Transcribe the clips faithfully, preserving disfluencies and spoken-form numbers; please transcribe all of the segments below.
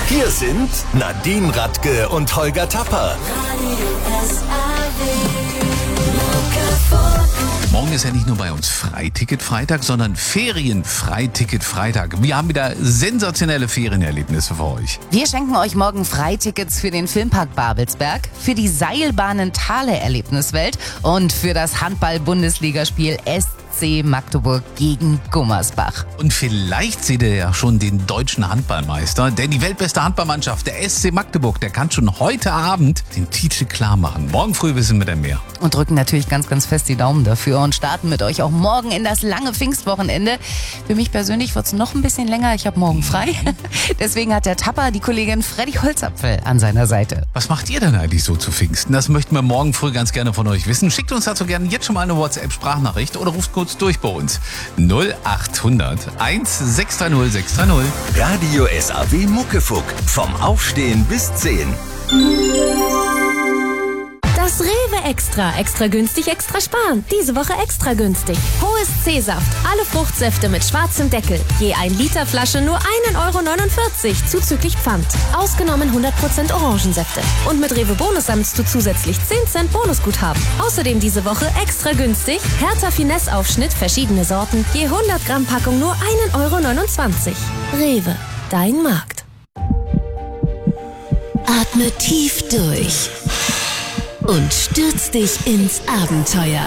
Hier sind Nadine Radke und Holger Tapper. Morgen ist ja nicht nur bei uns Freiticket-Freitag, sondern Ferien-Freiticket-Freitag. Wir haben wieder sensationelle Ferienerlebnisse für euch. Wir schenken euch morgen Freitickets für den Filmpark Babelsberg, für die Seilbahnen Thale Erlebniswelt und für das Handball-Bundesligaspiel S C Magdeburg gegen Gummersbach. Und vielleicht seht ihr ja schon den deutschen Handballmeister, denn die weltbeste Handballmannschaft, der S C Magdeburg, der kann schon heute Abend den Titel klar machen. Morgen früh wissen wir dann mehr. Und drücken natürlich ganz, ganz fest die Daumen dafür und starten mit euch auch morgen in das lange Pfingstwochenende. Für mich persönlich wird es noch ein bisschen länger. Ich habe morgen frei. Deswegen hat der Tapper die Kollegin Freddy Holzapfel an seiner Seite. Was macht ihr denn eigentlich so zu Pfingsten? Das möchten wir morgen früh ganz gerne von euch wissen. Schickt uns dazu gerne jetzt schon mal eine WhatsApp-Sprachnachricht oder ruft kurz durch bei uns. null acht hundert eins sechs drei null sechs drei null. Radio S A W Muckefuck. Vom Aufstehen bis zehn. Das Rewe Extra. Extra günstig, extra sparen. Diese Woche extra günstig. Hohes C-Saft. Alle Fruchtsäfte mit schwarzem Deckel. Je ein Liter Flasche nur ein Euro neunundvierzig zuzüglich Pfand. Ausgenommen hundert Prozent Orangensäfte. Und mit Rewe Bonus sammelst du zusätzlich zehn Cent Bonusguthaben. Außerdem diese Woche extra günstig. Hertha Finesse Aufschnitt, verschiedene Sorten. Je hundert Gramm Packung nur ein Euro neunundzwanzig. Rewe. Dein Markt. Atme tief durch und stürz dich ins Abenteuer.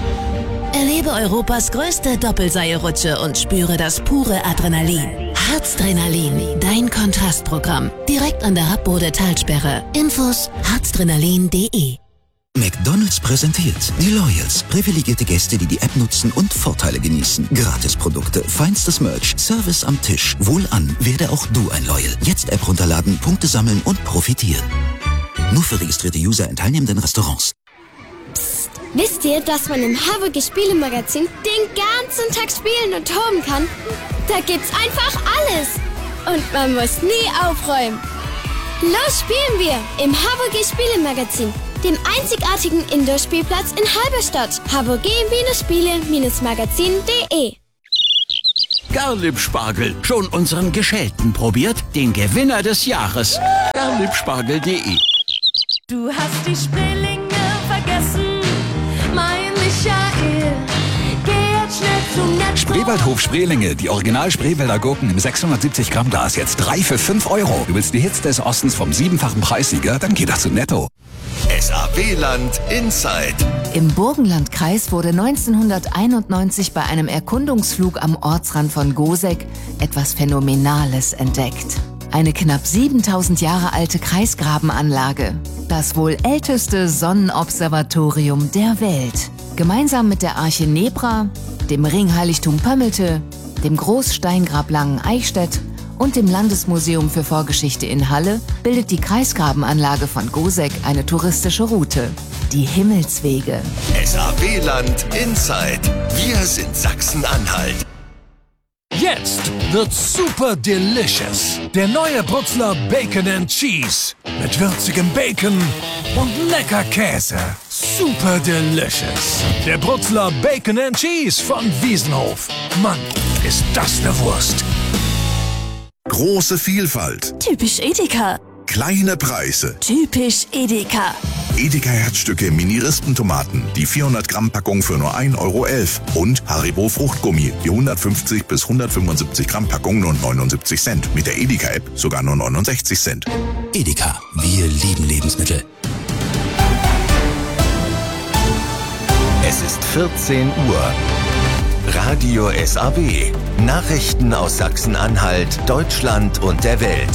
Erlebe Europas größte Doppelseilrutsche und spüre das pure Adrenalin. Harzdrenalin, dein Kontrastprogramm. Direkt an der Happbode Talsperre. Infos harzdrenalin punkt de. McDonald's präsentiert die Loyals. Privilegierte Gäste, die die App nutzen und Vorteile genießen. Gratisprodukte, feinstes Merch, Service am Tisch. Wohlan, werde auch du ein Loyal. Jetzt App runterladen, Punkte sammeln und profitieren. Nur für registrierte User in teilnehmenden Restaurants. Psst. Wisst ihr, dass man im Harburger Spielemagazin den ganzen Tag spielen und toben kann? Da gibt's einfach alles. Und man muss nie aufräumen. Los spielen wir im Harburger Spielemagazin, dem einzigartigen Indoor-Spielplatz in Halberstadt. harburg Spiele Magazin punkt de. Garlib-Spargel. Schon unseren Geschälten probiert? Den Gewinner des Jahres. Garlib-Spargel punkt de. Du hast die Spreelinge vergessen, mein Michael. Geh jetzt schnell zum Netto. Spreewaldhof Spreelinge, die Original-Spreewälder Gurken im sechshundertsiebzig Gramm Glas, jetzt drei für fünf Euro. Du willst die Hits des Ostens vom siebenfachen Preissieger? Dann geht das zu Netto. S A W-Land Inside. Im Burgenlandkreis wurde neunzehnhunderteinundneunzig bei einem Erkundungsflug am Ortsrand von Goseck etwas Phänomenales entdeckt. Eine knapp siebentausend Jahre alte Kreisgrabenanlage. Das wohl älteste Sonnenobservatorium der Welt. Gemeinsam mit der Arche Nebra, dem Ringheiligtum Pömmelte, dem Großsteingrab Langen-Eichstätt und dem Landesmuseum für Vorgeschichte in Halle bildet die Kreisgrabenanlage von Goseck eine touristische Route. Die Himmelswege. S A W-Land Inside. Wir sind Sachsen-Anhalt. Jetzt wird's super delicious. Der neue Brutzler Bacon and Cheese. Mit würzigem Bacon und lecker Käse. Super delicious. Der Brutzler Bacon and Cheese von Wiesenhof. Mann, ist das eine Wurst. Große Vielfalt. Typisch Edeka. Kleine Preise. Typisch Edeka. Edeka Herzstücke Mini-Rispentomaten. Die vierhundert Gramm Packung für nur ein Euro elf. Und Haribo Fruchtgummi. Die hundertfünfzig bis hundertfünfundsiebzig Gramm Packung nur neunundsiebzig Cent. Mit der Edeka-App sogar nur neunundsechzig Cent. Edeka, wir lieben Lebensmittel. Es ist vierzehn Uhr. Radio S A W. Nachrichten aus Sachsen-Anhalt, Deutschland und der Welt.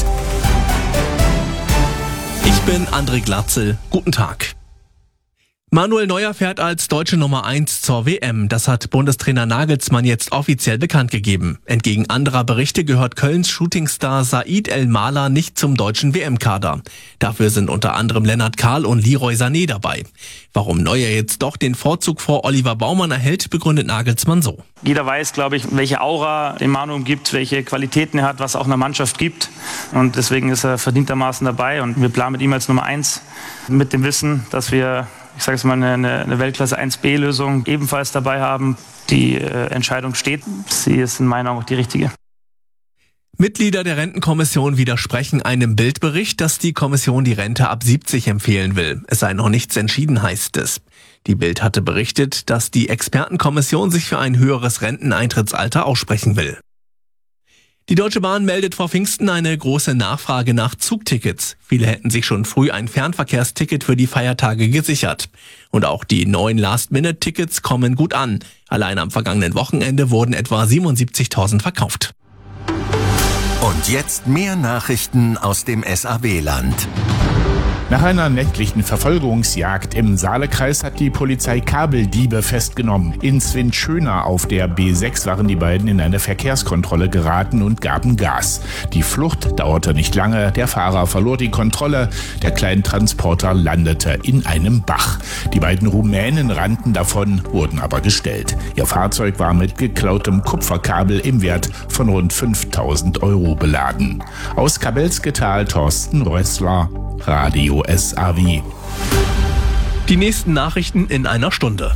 Ich bin André Glatzel. Guten Tag. Manuel Neuer fährt als deutsche Nummer eins zur W M. Das hat Bundestrainer Nagelsmann jetzt offiziell bekannt gegeben. Entgegen anderer Berichte gehört Kölns Shootingstar Said El-Mahler nicht zum deutschen W M-Kader. Dafür sind unter anderem Lennart Kahl und Leroy Sané dabei. Warum Neuer jetzt doch den Vorzug vor Oliver Baumann erhält, begründet Nagelsmann so. Jeder weiß, glaube ich, welche Aura dem Manu gibt, welche Qualitäten er hat, was auch einer Mannschaft gibt. Und deswegen ist er verdientermaßen dabei. Und wir planen mit ihm als Nummer eins mit dem Wissen, dass wir, ich sage es mal, eine, eine Weltklasse eins B Lösung ebenfalls dabei haben. Die äh, Entscheidung steht. Sie ist in meinen Augen auch die richtige. Mitglieder der Rentenkommission widersprechen einem Bildbericht, dass die Kommission die Rente ab siebzig empfehlen will. Es sei noch nichts entschieden, heißt es. Die Bild hatte berichtet, dass die Expertenkommission sich für ein höheres Renteneintrittsalter aussprechen will. Die Deutsche Bahn meldet vor Pfingsten eine große Nachfrage nach Zugtickets. Viele hätten sich schon früh ein Fernverkehrsticket für die Feiertage gesichert. Und auch die neuen Last-Minute-Tickets kommen gut an. Allein am vergangenen Wochenende wurden etwa siebenundsiebzigtausend verkauft. Und jetzt mehr Nachrichten aus dem S A W-Land. Nach einer nächtlichen Verfolgungsjagd im Saalekreis hat die Polizei Kabeldiebe festgenommen. In Zwinschöna auf der B sechs waren die beiden in eine Verkehrskontrolle geraten und gaben Gas. Die Flucht dauerte nicht lange, der Fahrer verlor die Kontrolle, der Kleintransporter landete in einem Bach. Die beiden Rumänen rannten davon, wurden aber gestellt. Ihr Fahrzeug war mit geklautem Kupferkabel im Wert von rund fünftausend Euro beladen. Aus Kabelsketal Thorsten Rössler, Radio S A W. Die nächsten Nachrichten in einer Stunde.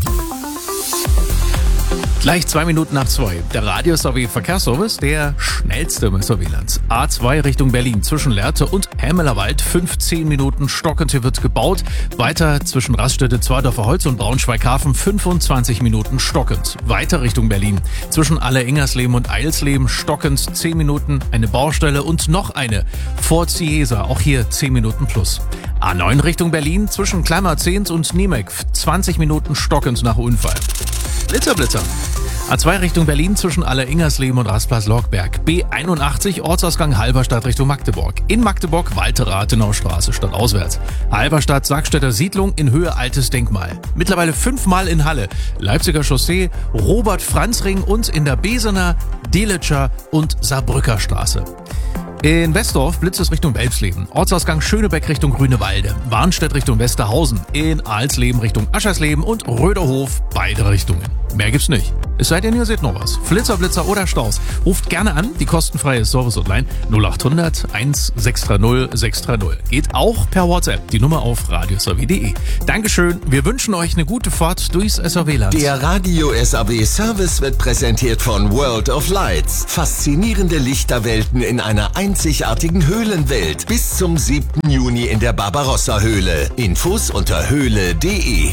Gleich zwei Minuten nach zwei. Der Radio S A W Verkehrsservice, der schnellste im S A W-Land. A zwei Richtung Berlin zwischen Lehrte und Hämelerwald. fünfzehn Minuten stockend, hier wird gebaut. Weiter zwischen Raststätte Zweidorfer Holz und Braunschweig-Hafen fünfundzwanzig Minuten stockend. Weiter Richtung Berlin zwischen Aller-Ingersleben und Eilsleben stockend zehn Minuten. Eine Baustelle und noch eine vor Ciesa, auch hier zehn Minuten plus. A neun Richtung Berlin zwischen Kleimerzehnt und Niemek. zwanzig Minuten stockend nach Unfall. Blitzer, Blitzer. A zwei Richtung Berlin zwischen Aller-Ingersleben und Rastplatz Lockberg. B einundachtzig Ortsausgang Halberstadt Richtung Magdeburg. In Magdeburg Walter-Rathenau-Straße stadtauswärts. Halberstadt Sackstädter Siedlung in Höhe Altes Denkmal. Mittlerweile fünfmal in Halle. Leipziger Chaussee, Robert-Franz-Ring und in der Besener, Delitscher und Saarbrücker Straße. In Westdorf blitzt es Richtung Welpsleben. Ortsausgang Schönebeck Richtung Grünewalde. Warnstedt Richtung Westerhausen. In Alsleben Richtung Aschersleben und Röderhof beide Richtungen. Mehr gibt's nicht. Es sei denn, ihr seht noch was. Flitzer, Blitzer oder Staus. Ruft gerne an, die kostenfreie Service-Hotline null achthundert eins sechs drei null sechs drei null. Geht auch per WhatsApp, die Nummer auf radio s a w punkt d e. Dankeschön, wir wünschen euch eine gute Fahrt durchs S A W-Land. Der Radio S A W-Service wird präsentiert von World of Lights. Faszinierende Lichterwelten in einer einzigartigen Höhlenwelt. Bis zum siebten Juni in der Barbarossa-Höhle. Infos unter höhle punkt d e.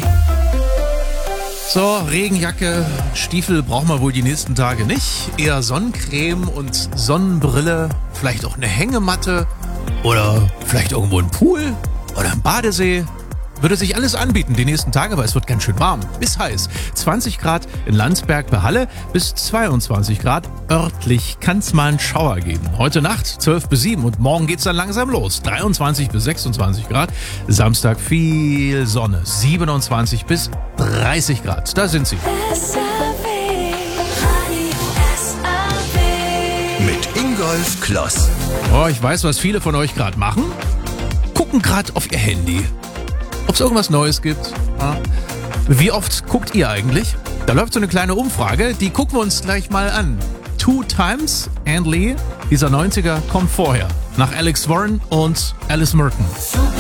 So, Regenjacke, Stiefel brauchen wir wohl die nächsten Tage nicht. Eher Sonnencreme und Sonnenbrille, vielleicht auch eine Hängematte oder vielleicht irgendwo ein Pool oder ein Badesee. Würde sich alles anbieten die nächsten Tage, aber es wird ganz schön warm, bis heiß. zwanzig Grad in Landsberg bei Halle bis zweiundzwanzig Grad. Örtlich kann es mal einen Schauer geben. Heute Nacht zwölf bis sieben und morgen geht's dann langsam los. dreiundzwanzig bis sechsundzwanzig Grad. Samstag viel Sonne. siebenundzwanzig bis dreißig Grad. Da sind sie. Mit Ingolf Kloss. Oh, ich weiß, was viele von euch gerade machen. Gucken gerade auf ihr Handy. Ob es irgendwas Neues gibt. Ja. Wie oft guckt ihr eigentlich? Da läuft so eine kleine Umfrage, die gucken wir uns gleich mal an. Two Times and Lee, dieser neunziger kommt vorher. Nach Alex Warren und Alice Merton.